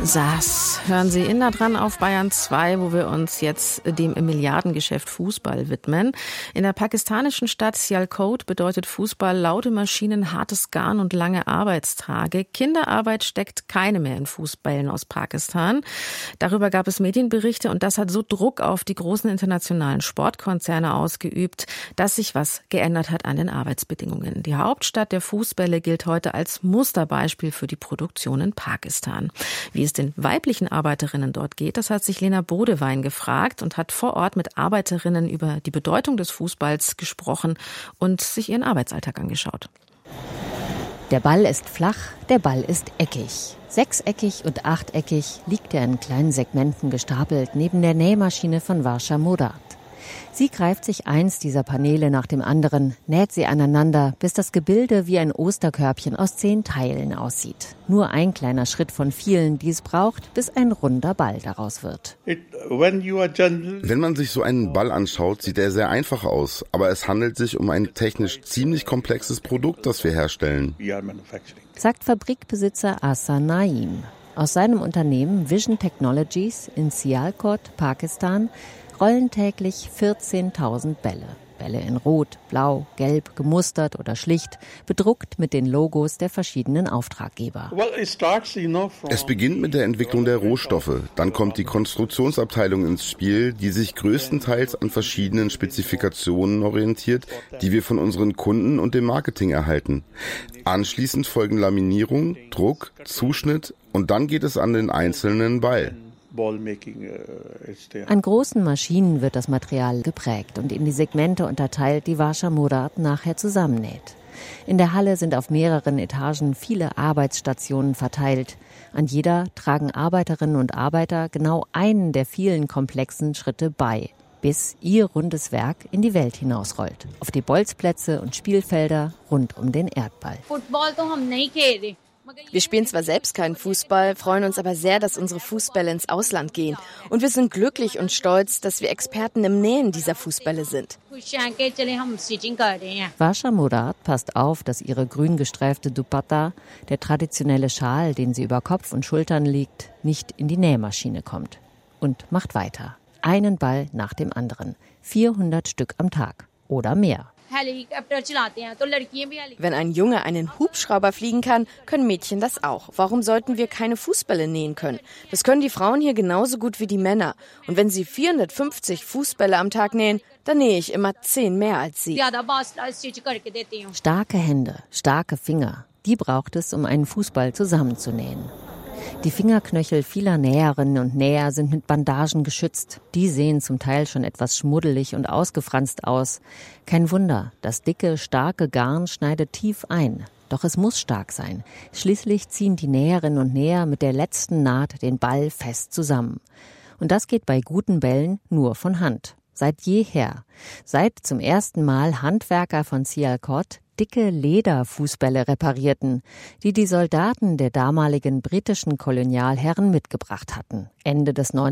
Das hören Sie in da dran auf Bayern 2, wo wir uns jetzt dem Milliardengeschäft Fußball widmen. In der pakistanischen Stadt Sialkot bedeutet Fußball laute Maschinen, hartes Garn und lange Arbeitstage. Kinderarbeit steckt keine mehr in Fußballen aus Pakistan. Darüber gab es Medienberichte und das hat so Druck auf die großen internationalen Sportkonzerne ausgeübt, dass sich was geändert hat an den Arbeitsbedingungen. Die Hauptstadt der Fußbälle gilt heute als Musterbeispiel für die Produktion in Pakistan. Wie es den weiblichen Arbeiterinnen dort geht, das hat sich Lena Bodewein gefragt und hat vor Ort mit Arbeiterinnen über die Bedeutung des Fußballs gesprochen und sich ihren Arbeitsalltag angeschaut. Der Ball ist flach, der Ball ist eckig. Sechseckig und achteckig liegt er in kleinen Segmenten gestapelt neben der Nähmaschine von Varsha Murad. Sie greift sich eins dieser Paneele nach dem anderen, näht sie aneinander, bis das Gebilde wie ein Osterkörbchen aus 10 Teilen aussieht. Nur ein kleiner Schritt von vielen, die es braucht, bis ein runder Ball daraus wird. Wenn man sich so einen Ball anschaut, sieht er sehr einfach aus. Aber es handelt sich um ein technisch ziemlich komplexes Produkt, das wir herstellen, sagt Fabrikbesitzer Asa Naim. Aus seinem Unternehmen Vision Technologies in Sialkot, Pakistan, rollen täglich 14.000 Bälle. Bälle in Rot, Blau, Gelb, gemustert oder schlicht, bedruckt mit den Logos der verschiedenen Auftraggeber. Es beginnt mit der Entwicklung der Rohstoffe. Dann kommt die Konstruktionsabteilung ins Spiel, die sich größtenteils an verschiedenen Spezifikationen orientiert, die wir von unseren Kunden und dem Marketing erhalten. Anschließend folgen Laminierung, Druck, Zuschnitt und dann geht es an den einzelnen Ball. An großen Maschinen wird das Material geprägt und in die Segmente unterteilt, die Varsha Murad nachher zusammennäht. In der Halle sind auf mehreren Etagen viele Arbeitsstationen verteilt. An jeder tragen Arbeiterinnen und Arbeiter genau einen der vielen komplexen Schritte bei, bis ihr rundes Werk in die Welt hinausrollt. Auf die Bolzplätze und Spielfelder rund um den Erdball. Wir spielen zwar selbst keinen Fußball, freuen uns aber sehr, dass unsere Fußbälle ins Ausland gehen. Und wir sind glücklich und stolz, dass wir Experten im Nähen dieser Fußbälle sind. Varsha Murad passt auf, dass ihre grün gestreifte Dupatta, der traditionelle Schal, den sie über Kopf und Schultern liegt, nicht in die Nähmaschine kommt. Und macht weiter. Einen Ball nach dem anderen. 400 Stück am Tag oder mehr. Wenn ein Junge einen Hubschrauber fliegen kann, können Mädchen das auch. Warum sollten wir keine Fußbälle nähen können? Das können die Frauen hier genauso gut wie die Männer. Und wenn sie 450 Fußbälle am Tag nähen, dann nähe ich immer 10 mehr als sie. Starke Hände, starke Finger, die braucht es, um einen Fußball zusammenzunähen. Die Fingerknöchel vieler Näherinnen und Näher sind mit Bandagen geschützt. Die sehen zum Teil schon etwas schmuddelig und ausgefranst aus. Kein Wunder, das dicke, starke Garn schneidet tief ein. Doch es muss stark sein. Schließlich ziehen die Näherinnen und Näher mit der letzten Naht den Ball fest zusammen. Und das geht bei guten Bällen nur von Hand. Seit jeher. Seit zum ersten Mal Handwerker von Sialkot dicke Lederfußbälle reparierten, die die Soldaten der damaligen britischen Kolonialherren mitgebracht hatten, Ende des 19.